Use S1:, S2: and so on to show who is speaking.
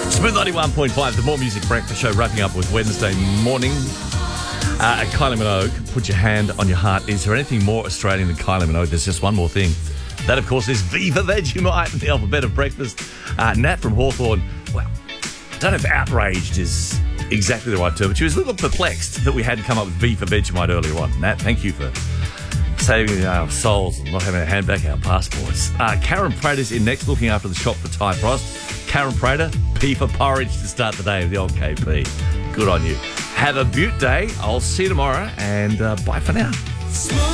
S1: Smooth 91.5, the More Music Breakfast Show, wrapping up with Wednesday morning. Kylie Minogue, put your hand on your heart. Is there anything more Australian than Kylie Minogue? There's just one more thing. That, of course, is Viva Vegemite, the alphabet of breakfast. Nat from Hawthorn, well, I don't know if outraged is exactly the right term, but she was a little perplexed that we hadn't come up with Viva Vegemite earlier on. Nat, thank you for saving our souls and not having to hand back our passports. Karen Prater's in next, looking after the shop for Ty Frost. Karen Prater, P for porridge to start the day with the old KP. Good on you. Have a beaut day. I'll see you tomorrow, and bye for now.